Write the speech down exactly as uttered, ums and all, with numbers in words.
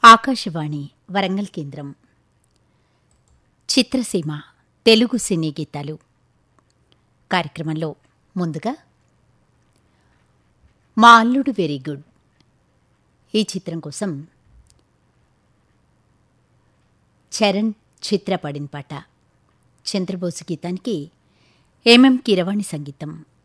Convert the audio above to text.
ఆకాశవాణి వరంగల్ కేంద్రం. చిత్రసీమ తెలుగు సినీ గీతాలు కార్యక్రమంలో ముందుగా మా అల్లుడు వెరీ గుడ్ ఈ చిత్రం కోసం చరణ్ చిత్ర పాడిన పాట. చంద్రబోసు గీతానికి ఎంఎం కీరవాణి సంగీతం.